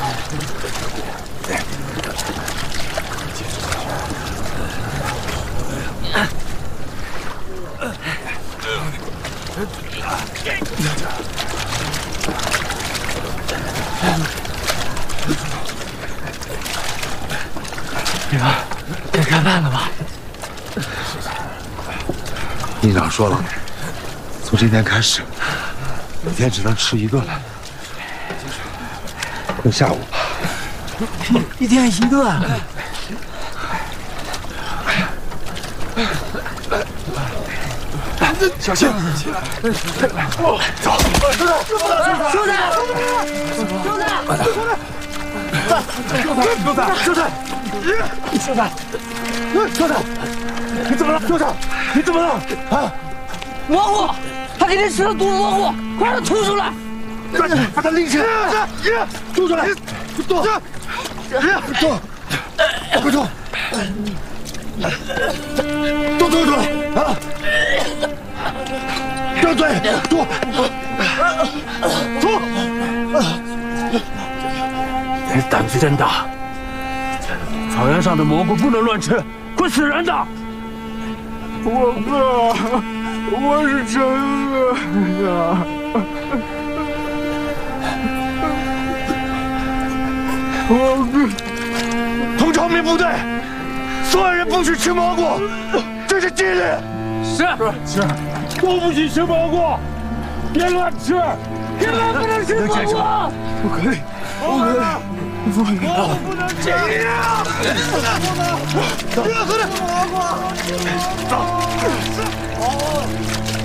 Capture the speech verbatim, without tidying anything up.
这个该开饭了吧？ 营长说了，从今天开始，每天只能吃一顿了。等下午， 一天一顿。 小心！走！ 兄弟！兄弟！兄弟！ 兄弟！兄弟！兄弟！兄弟！你怎么了？兄弟！你怎么了？啊！ 蘑菇！他给你吃了毒蘑菇，快让他吐出来！ 把把他拎起来！吐出来！吐！吐！快吐！都吐出来！啊！张嘴！吐！吐！ 你胆子真大！草原上的蘑菇不能乱吃，会死人的。 我饿，我是真饿呀！我饿。同长民部队，所有人不许吃蘑菇，这是纪律。 是是，都不许吃蘑菇，别乱吃，千万不能吃蘑菇。 不可以，不可以。不可以！ 我不能这样！ 走，喝点蘑菇。走。